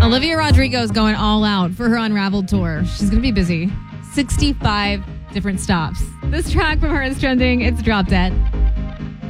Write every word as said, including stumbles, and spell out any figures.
Olivia Rodrigo is going all out for her Unraveled tour. She's going to be busy. sixty-five different stops. This track from her is trending. It's Drop Dead.